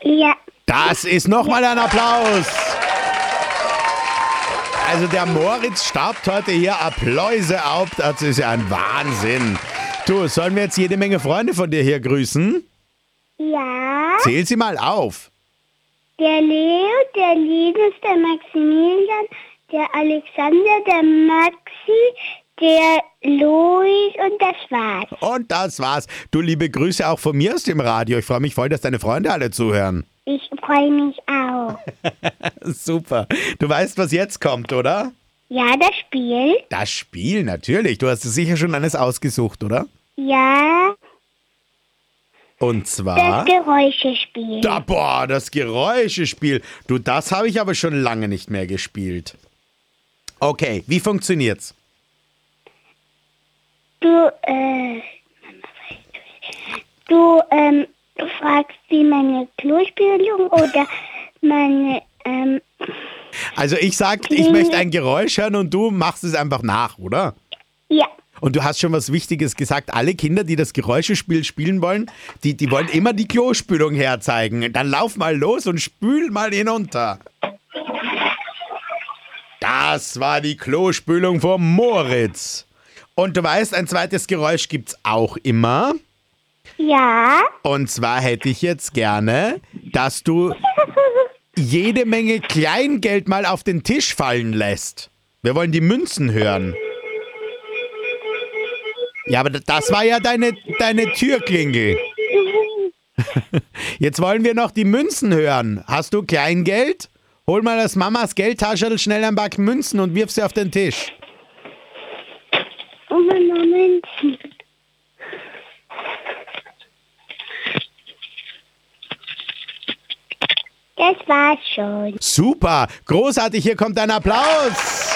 Ja. Das ist nochmal ein Applaus. Also der Moritz staubt heute hier Appläuse auf. Das ist ja ein Wahnsinn. Du, sollen wir jetzt jede Menge Freunde von dir hier grüßen? Ja. Zähl sie mal auf. Der Leo, der Linus, der Maximilian, der Alexander, der Maxi, der Louis und das war's. Und das war's. Du, liebe Grüße auch von mir aus dem Radio. Ich freue mich voll, dass deine Freunde alle zuhören. Ich freue mich auch. Super. Du weißt, was jetzt kommt, oder? Ja, das Spiel? Das Spiel, natürlich. Du hast dir sicher schon eines ausgesucht, oder? Ja, Und zwar... das Geräuschespiel. Das Geräuschespiel. Du, das habe ich aber schon lange nicht mehr gespielt. Okay, wie funktioniert's? Du fragst sie meine Klospülung oder meine, Also ich sag, ich möchte ein Geräusch hören und du machst es einfach nach, oder? ja. Und du hast schon was Wichtiges gesagt. Alle Kinder, die das Geräuschespiel spielen wollen, die wollen immer die Klospülung herzeigen. Dann lauf mal los und spül mal hinunter. Das war die Klospülung vom Moritz. Und du weißt, ein zweites Geräusch gibt's auch immer. Ja. Und zwar hätte ich jetzt gerne, dass du jede Menge Kleingeld mal auf den Tisch fallen lässt. Wir wollen die Münzen hören. Ja, aber das war ja deine Türklingel. Jetzt wollen wir noch die Münzen hören. Hast du Kleingeld? Hol mal aus Mamas Geldtasche schnell ein Back Münzen und wirf sie auf den Tisch. Oh Moment. Das war's schon. Super, großartig, hier kommt ein Applaus.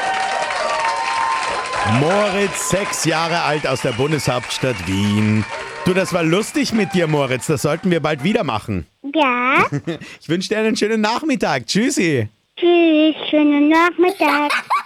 Moritz, 6 Jahre alt, aus der Bundeshauptstadt Wien. Du, das war lustig mit dir, Moritz. Das sollten wir bald wieder machen. Ja. Ich wünsche dir einen schönen Nachmittag. Tschüssi. Tschüss, schönen Nachmittag.